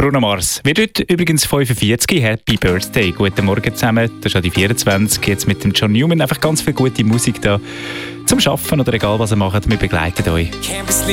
Bruno Mars wird heute übrigens 45. Happy Birthday. Guten Morgen zusammen. Das ist ja die 24. Jetzt mit dem John Newman. Einfach ganz viel gute Musik da zum Schaffen oder egal was ihr macht. Wir begleiten euch.